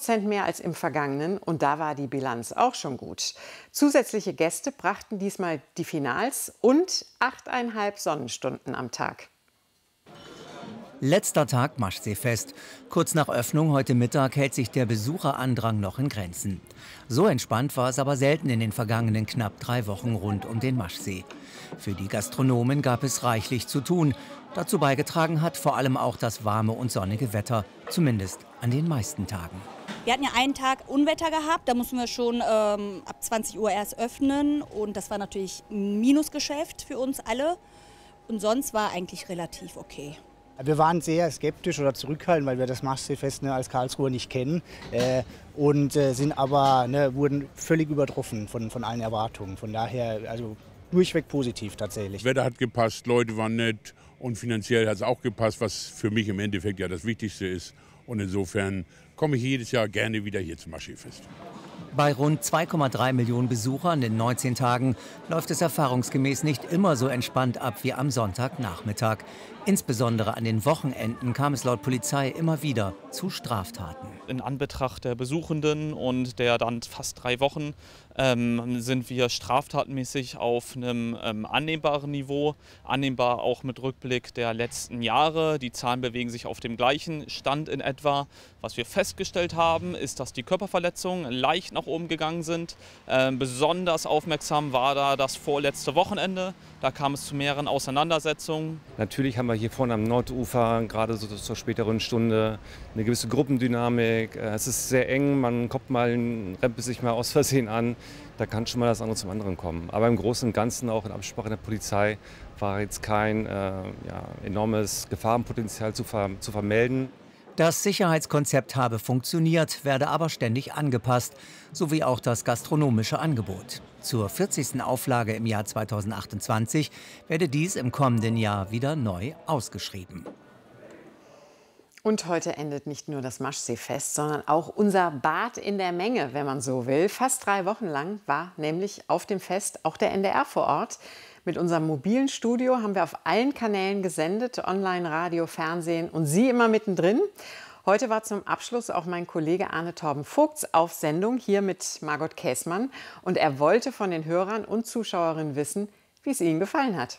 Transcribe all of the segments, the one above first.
10% mehr als im vergangenen und da war die Bilanz auch schon gut. Zusätzliche Gäste brachten diesmal die Finals und 8,5 Sonnenstunden am Tag. Letzter Tag Maschseefest. Kurz nach Öffnung heute Mittag hält sich der Besucherandrang noch in Grenzen. So entspannt war es aber selten in den vergangenen knapp 3 Wochen rund um den Maschsee. Für die Gastronomen gab es reichlich zu tun. Dazu beigetragen hat vor allem auch das warme und sonnige Wetter, zumindest an den meisten Tagen. Wir hatten ja einen Tag Unwetter gehabt, da mussten wir schon ab 20 Uhr erst öffnen und das war natürlich ein Minusgeschäft für uns alle und sonst war eigentlich relativ okay. Wir waren sehr skeptisch oder zurückhaltend, weil wir das Maschseefest als Karlsruher nicht kennen und sind aber wurden völlig übertroffen von allen Erwartungen. Von daher also durchweg positiv tatsächlich. Das Wetter hat gepasst, Leute waren nett und finanziell hat es auch gepasst, was für mich im Endeffekt ja das Wichtigste ist. Und insofern komme ich jedes Jahr gerne wieder hier zum Maschseefest. Bei rund 2,3 Millionen Besuchern in 19 Tagen läuft es erfahrungsgemäß nicht immer so entspannt ab wie am Sonntagnachmittag. Insbesondere an den Wochenenden kam es laut Polizei immer wieder zu Straftaten. In Anbetracht der Besuchenden und der dann fast 3 Wochen sind wir straftatenmäßig auf einem annehmbaren Niveau. Annehmbar auch mit Rückblick der letzten Jahre. Die Zahlen bewegen sich auf dem gleichen Stand in etwa. Was wir festgestellt haben, ist, dass die Körperverletzungen leicht nach oben gegangen sind. Besonders aufmerksam war da das vorletzte Wochenende. Da kam es zu mehreren Auseinandersetzungen. Natürlich haben wir hier vorne am Nordufer, gerade so zur späteren Stunde, eine gewisse Gruppendynamik. Es ist sehr eng, man kommt mal, rempelt sich mal aus Versehen an. Da kann schon mal das andere zum anderen kommen. Aber im Großen und Ganzen, auch in Absprache der Polizei, war jetzt kein enormes Gefahrenpotenzial zu vermelden. Das Sicherheitskonzept habe funktioniert, werde aber ständig angepasst, sowie auch das gastronomische Angebot. Zur 40. Auflage im Jahr 2028 werde dies im kommenden Jahr wieder neu ausgeschrieben. Und heute endet nicht nur das Maschseefest, sondern auch unser Bad in der Menge, wenn man so will. Fast 3 Wochen lang war nämlich auf dem Fest auch der NDR vor Ort. Mit unserem mobilen Studio haben wir auf allen Kanälen gesendet, Online, Radio, Fernsehen und Sie immer mittendrin. Heute war zum Abschluss auch mein Kollege Arne Torben-Vogts auf Sendung, hier mit Margot Käßmann. Und er wollte von den Hörern und Zuschauerinnen wissen, wie es ihnen gefallen hat.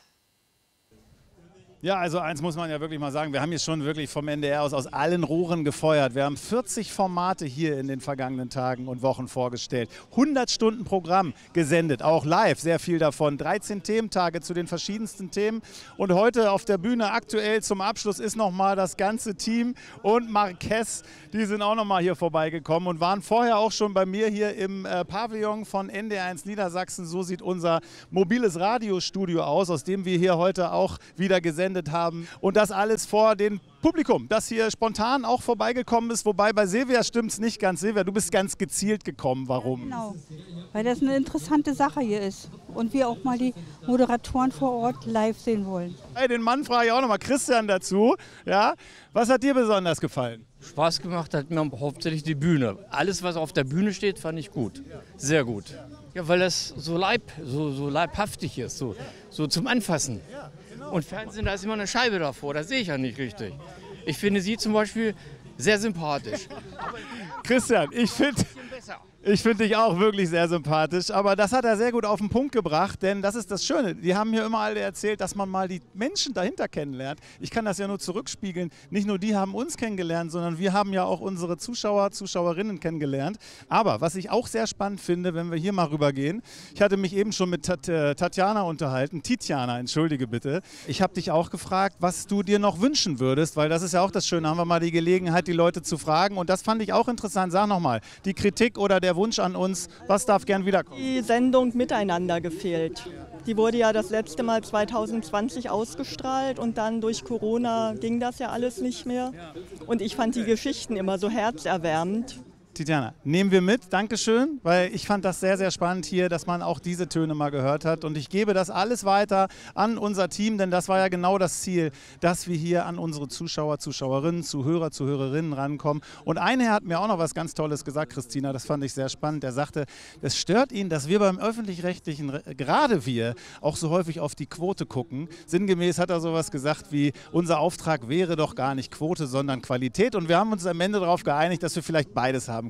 Ja, also eins muss man ja wirklich mal sagen, wir haben hier schon wirklich vom NDR aus allen Rohren gefeuert. Wir haben 40 Formate hier in den vergangenen Tagen und Wochen vorgestellt. 100 Stunden Programm gesendet, auch live, sehr viel davon. 13 Thementage zu den verschiedensten Themen. Und heute auf der Bühne aktuell zum Abschluss ist nochmal das ganze Team und Marquez, die sind auch nochmal hier vorbeigekommen und waren vorher auch schon bei mir hier im Pavillon von NDR1 Niedersachsen. So sieht unser mobiles Radiostudio aus, aus dem wir hier heute auch wieder gesendet haben. Und das alles vor dem Publikum, das hier spontan auch vorbeigekommen ist. Wobei bei Silvia stimmt es nicht ganz. Silvia, du bist ganz gezielt gekommen. Warum? Genau, weil das eine interessante Sache hier ist. Und wir auch mal die Moderatoren vor Ort live sehen wollen. Hey, den Mann frage ich auch nochmal, Christian, dazu. Ja? Was hat dir besonders gefallen? Spaß gemacht hat mir hauptsächlich die Bühne. Alles, was auf der Bühne steht, fand ich gut. Sehr gut. Ja, weil das so leibhaftig ist, so zum Anfassen. Und Fernsehen, da ist immer eine Scheibe davor, das sehe ich ja nicht richtig. Ich finde sie zum Beispiel sehr sympathisch. Christian, ich finde dich auch wirklich sehr sympathisch, aber das hat er sehr gut auf den Punkt gebracht, denn das ist das Schöne. Die haben mir immer alle erzählt, dass man mal die Menschen dahinter kennenlernt. Ich kann das ja nur zurückspiegeln. Nicht nur die haben uns kennengelernt, sondern wir haben ja auch unsere Zuschauer, Zuschauerinnen kennengelernt. Aber was ich auch sehr spannend finde, wenn wir hier mal rübergehen, ich hatte mich eben schon mit Tatjana unterhalten, Titjana, entschuldige bitte. Ich habe dich auch gefragt, was du dir noch wünschen würdest, weil das ist ja auch das Schöne, haben wir mal die Gelegenheit, die Leute zu fragen. Und das fand ich auch interessant. Sag nochmal, die Kritik oder der Wunsch an uns, was darf gern wiederkommen? Die Sendung Miteinander gefehlt. Die wurde ja das letzte Mal 2020 ausgestrahlt und dann durch Corona ging das ja alles nicht mehr. Und ich fand die Geschichten immer so herzerwärmend. Titjana, nehmen wir mit, Dankeschön, weil ich fand das sehr, sehr spannend hier, dass man auch diese Töne mal gehört hat. Und ich gebe das alles weiter an unser Team, denn das war ja genau das Ziel, dass wir hier an unsere Zuschauer, Zuschauerinnen, Zuhörer, Zuhörerinnen rankommen. Und ein Herr hat mir auch noch was ganz Tolles gesagt, Christina, das fand ich sehr spannend. Er sagte, es stört ihn, dass wir beim Öffentlich-Rechtlichen, gerade wir, auch so häufig auf die Quote gucken. Sinngemäß hat er sowas gesagt wie, unser Auftrag wäre doch gar nicht Quote, sondern Qualität. Und wir haben uns am Ende darauf geeinigt, dass wir vielleicht beides haben